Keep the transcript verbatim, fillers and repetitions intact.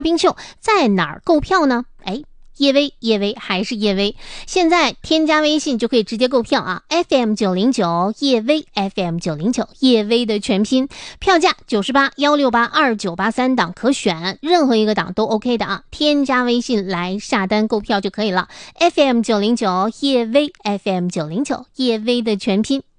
冰秀在哪儿购票呢？哎，叶薇，叶薇还是叶薇，现在添加微信就可以直接购票啊 ！F M 九零九叶薇 ，F M 九零九叶薇的全拼，票价九十八幺六八二九八三档可选，任何一个档都 OK 的啊！添加微信来下单购票就可以了。F M 九零九叶薇 ，F M 九零九叶薇的全拼。